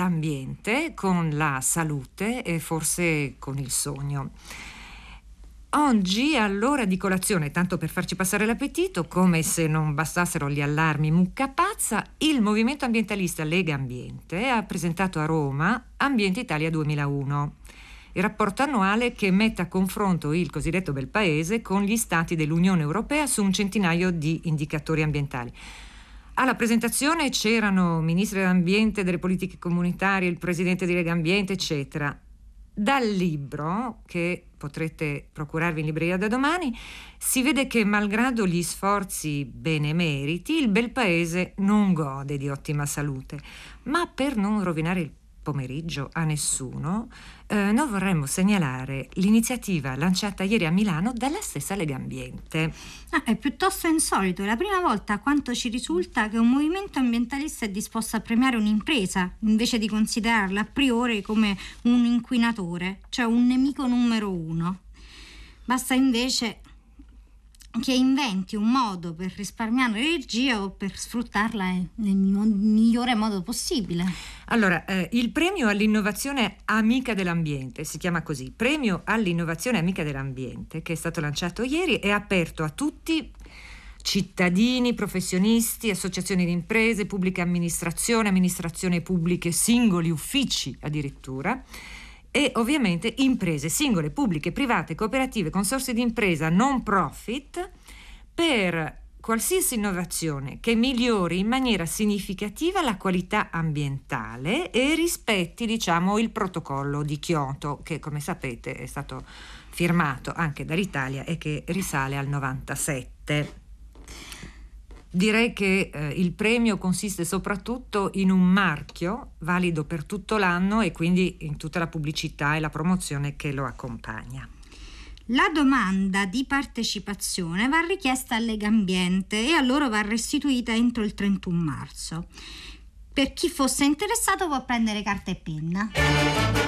l'ambiente, con la salute e forse con il sogno. Oggi, all'ora di colazione, tanto per farci passare l'appetito, come se non bastassero gli allarmi mucca pazza, il movimento ambientalista Lega Ambiente ha presentato a Roma Ambiente Italia 2001, il rapporto annuale che mette a confronto il cosiddetto bel paese con gli stati dell'Unione Europea su un centinaio di indicatori ambientali. Alla presentazione c'erano ministri dell'ambiente, delle politiche comunitarie, il presidente di Lega Ambiente, eccetera. Dal libro, che potrete procurarvi in libreria da domani, si vede che, malgrado gli sforzi benemeriti, il bel paese non gode di ottima salute. Ma per non rovinare il pomeriggio a nessuno, noi vorremmo segnalare l'iniziativa lanciata ieri a Milano dalla stessa Lega Ambiente. È piuttosto insolito, è la prima volta, a quanto ci risulta, che un movimento ambientalista è disposto a premiare un'impresa invece di considerarla a priori come un inquinatore, cioè un nemico numero uno. Basta invece che inventi un modo per risparmiare energia o per sfruttarla nel migliore modo possibile. Allora, il premio all'innovazione amica dell'ambiente, si chiama così, premio all'innovazione amica dell'ambiente, che è stato lanciato ieri, è aperto a tutti, cittadini, professionisti, associazioni di imprese, pubblica amministrazione, amministrazioni pubbliche, singoli uffici addirittura, e ovviamente imprese singole, pubbliche, private, cooperative, consorzi di impresa, non profit, per qualsiasi innovazione che migliori in maniera significativa la qualità ambientale e rispetti, diciamo, il protocollo di Kyoto, che come sapete è stato firmato anche dall'Italia e che risale al 97. Direi che il premio consiste soprattutto in un marchio valido per tutto l'anno e quindi in tutta la pubblicità e la promozione che lo accompagna. La domanda di partecipazione va richiesta a Lega Ambiente e a loro va restituita entro il 31 marzo. Per chi fosse interessato può prendere carta e penna.